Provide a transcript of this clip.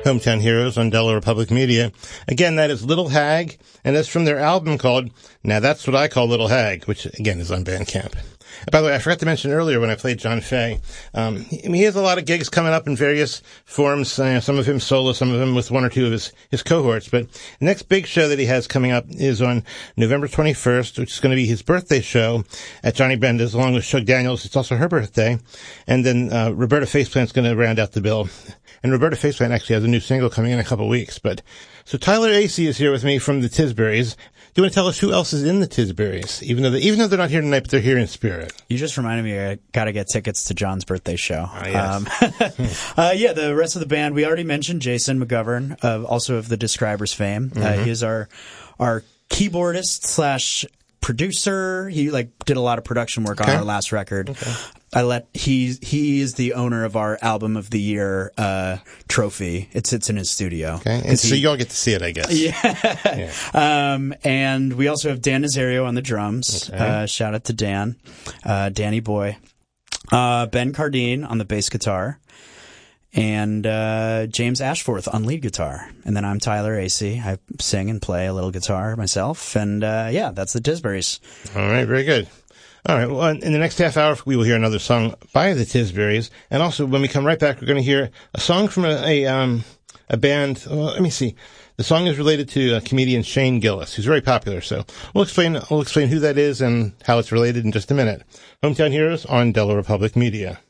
Hometown Heroes on Delaware Public Media. Again, that is Little Hag, and that's from their album called Now That's What I Call Little Hag, which again is on Bandcamp. By the way, I forgot to mention earlier when I played John Fay, he has a lot of gigs coming up in various forms, some of him solo, some of them with one or two of his cohorts. But the next big show that he has coming up is on November 21st, which is going to be his birthday show at Johnny Benda's, along with Shug Daniels. It's also her birthday. And then Roberta Faceplant's going to round out the bill. And Roberta Faceplant actually has a new single coming in a couple of weeks. So Tyler Acey is here with me from the Tisburys. Do you want to tell us who else is in the Tisburys? Even though they're not here tonight, but they're here in spirit. You just reminded me I got to get tickets to John's birthday show. Yes. Yeah, the rest of the band, we already mentioned Jason McGovern, also of the Describers fame. Mm-hmm. He is our keyboardist / producer. He did a lot of production work on our last record. Okay. He is the owner of our Album of the Year trophy. It sits in his studio. Okay, and so you all get to see it, I guess. Yeah. And we also have Dan Nazario on the drums. Okay. Shout out to Dan, Danny Boy. Ben Cardine on the bass guitar. And James Ashforth on lead guitar. And then I'm Tyler Acey. I sing and play a little guitar myself. And that's the Tisburys. All right, very good. All right, well, in the next half hour, we will hear another song by the Tisburys. And also, when we come right back, we're going to hear a song from a band. Well, let me see. The song is related to comedian Shane Gillis, who's very popular. So we'll explain who that is and how it's related in just a minute. Hometown Heroes on Delaware Public Media.